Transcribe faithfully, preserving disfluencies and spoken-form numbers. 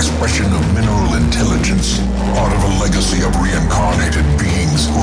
expression of mineral intelligence, part of a legacy of reincarnated beings who